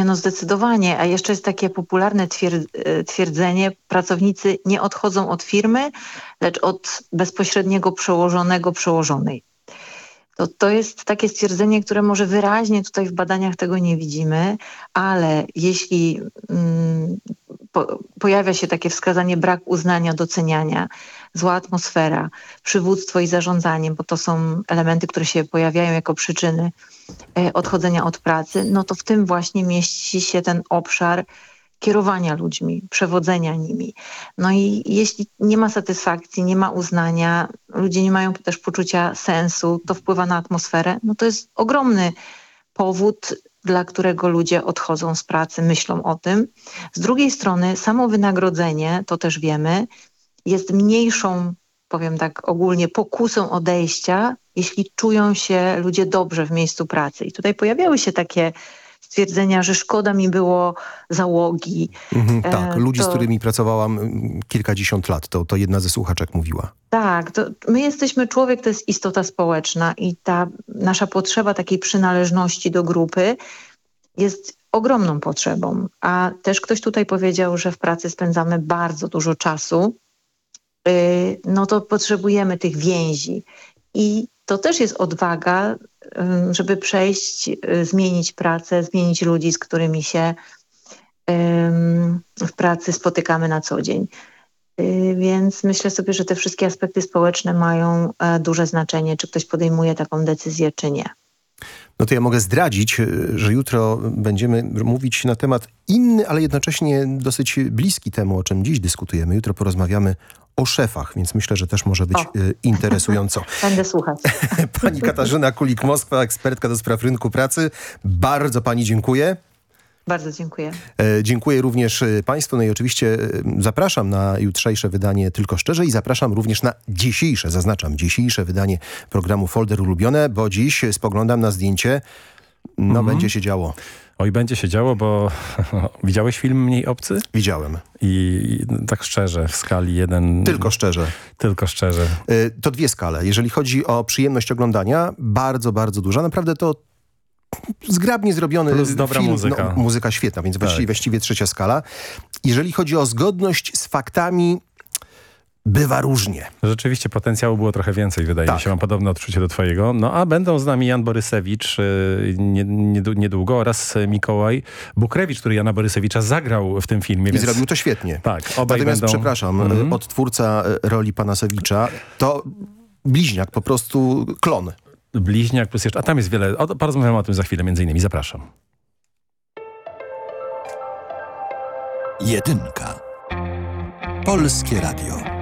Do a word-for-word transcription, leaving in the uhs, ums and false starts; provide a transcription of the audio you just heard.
Nie, no zdecydowanie. A jeszcze jest takie popularne twier- twierdzenie, pracownicy nie odchodzą od firmy, lecz od bezpośredniego przełożonego przełożonej. To, to jest takie stwierdzenie, które może wyraźnie tutaj w badaniach tego nie widzimy, ale jeśli mm, po, pojawia się takie wskazanie brak uznania, doceniania, zła atmosfera, przywództwo i zarządzanie, bo to są elementy, które się pojawiają jako przyczyny e, odchodzenia od pracy, no to w tym właśnie mieści się ten obszar kierowania ludźmi, przewodzenia nimi. No i jeśli nie ma satysfakcji, nie ma uznania, ludzie nie mają też poczucia sensu, to wpływa na atmosferę, no to jest ogromny powód, dla którego ludzie odchodzą z pracy, myślą o tym. Z drugiej strony samo wynagrodzenie, to też wiemy, jest mniejszą, powiem tak ogólnie, pokusą odejścia, jeśli czują się ludzie dobrze w miejscu pracy. I tutaj pojawiały się takie stwierdzenia, że szkoda mi było załogi. Mhm, tak, e, ludzi, to, z którymi pracowałam kilkadziesiąt lat, to, to jedna ze słuchaczek mówiła. Tak, to my jesteśmy, człowiek to jest istota społeczna i ta nasza potrzeba takiej przynależności do grupy jest ogromną potrzebą. A też ktoś tutaj powiedział, że w pracy spędzamy bardzo dużo czasu, yy, no to potrzebujemy tych więzi. I to też jest odwaga, żeby przejść, zmienić pracę, zmienić ludzi, z którymi się w pracy spotykamy na co dzień. Więc myślę sobie, że te wszystkie aspekty społeczne mają duże znaczenie, czy ktoś podejmuje taką decyzję, czy nie. No to ja mogę zdradzić, że jutro będziemy mówić na temat inny, ale jednocześnie dosyć bliski temu, o czym dziś dyskutujemy. Jutro porozmawiamy o szefach, więc myślę, że też może być o. interesująco. Będę słuchać. Pani Katarzyna Kulik-Moskwa, ekspertka do spraw rynku pracy. Bardzo pani dziękuję. Bardzo dziękuję. E, dziękuję również państwu. No i oczywiście zapraszam na jutrzejsze wydanie Tylko Szczerze i zapraszam również na dzisiejsze, zaznaczam, dzisiejsze wydanie programu Folder Ulubione, bo dziś spoglądam na zdjęcie, no mhm. będzie się działo. Oj, będzie się działo, bo widziałeś film Mniej obcy? Widziałem. I tak szczerze, w skali jeden... Tylko szczerze. Tylko szczerze. E, to dwie skale. Jeżeli chodzi o przyjemność oglądania, bardzo, bardzo duża. Naprawdę to zgrabnie zrobiony Plus dobra film. muzyka. No, muzyka świetna, więc tak. właściwie, właściwie trzecia skala. Jeżeli chodzi o zgodność z faktami, bywa różnie. Rzeczywiście potencjału było trochę więcej, wydaje tak. mi się. Mam podobne odczucie do twojego. No a będą z nami Jan Borysewicz nie, nie, niedługo oraz Mikołaj Bukrewicz, który Jana Borysewicza zagrał w tym filmie. I więc... zrobił to świetnie. Tak, obaj Natomiast, będą... przepraszam, mm-hmm. odtwórca roli Panasewicza to bliźniak, po prostu klon. Bliźniak plus jeszcze... A tam jest wiele... O, porozmawiamy o tym za chwilę między innymi. Zapraszam. Jedynka. Polskie Radio.